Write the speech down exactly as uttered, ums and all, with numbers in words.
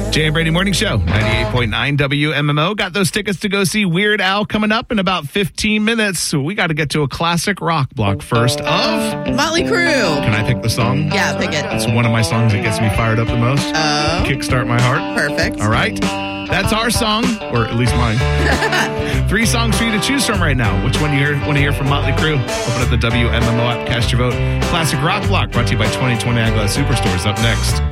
Jay and Brady Morning Show, ninety-eight point nine W M M O. Got those tickets to go see Weird Al coming up in about fifteen minutes. So we got to get to a classic rock block first of Motley Crue. Can I pick the song? Yeah, pick it. It's one of my songs that gets me fired up the most. Oh. Kickstart My Heart. Perfect. All right. That's our song, or at least mine. Three songs for you to choose from right now. Which one do you want to hear from Motley Crue? Open up the W M M O app, cast your vote. Classic rock block brought to you by twenty twenty Eyeglass Superstores. Up next.